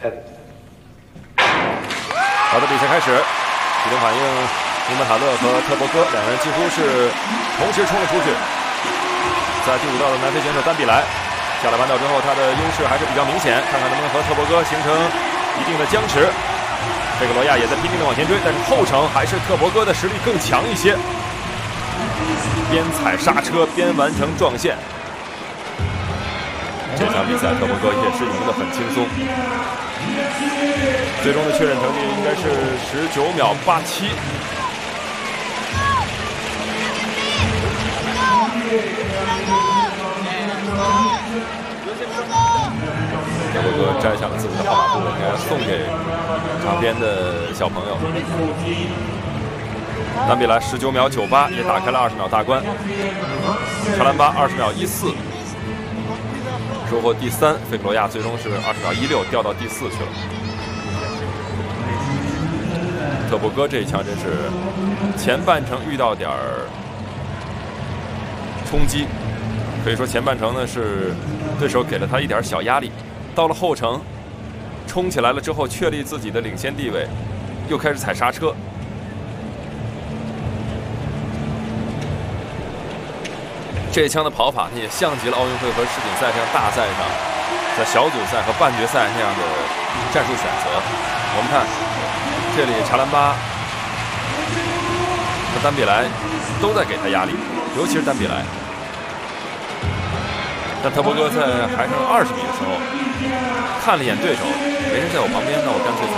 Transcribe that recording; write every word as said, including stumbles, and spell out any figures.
好的，比赛开始，启动反应，尼莫塔勒和特伯戈两人几乎是同时冲了出去。在第五道的南非选手丹比莱下了弯道之后，他的优势还是比较明显，看看能不能和特伯戈形成一定的僵持。费格罗亚也在拼命的往前追，但是后程还是特伯戈的实力更强一些，边踩刹车边完成撞线。这场比赛特伯戈也是赢得很轻松，最终的确认成绩应该是十九秒八七。特伯戈摘下了自己的号码布，应该送给场边的小朋友。丹比莱十九秒九八也打开了二十秒大关，查兰巴二十秒一四收获第三，费格罗亚最终是二十秒一六掉到第四去了。特伯戈这一枪真是前半程遇到点儿冲击，可以说前半程呢是对手给了他一点小压力，到了后程冲起来了之后确立自己的领先地位，又开始踩刹车。这一枪的跑法呢，也像极了奥运会和世锦赛这样大赛上在小组赛和半决赛那样的战术选择。我们看这里查兰巴和丹比莱都在给他压力，尤其是丹比莱。但特伯戈在还剩二十米的时候看了一眼对手，没人在我旁边，那我干脆踩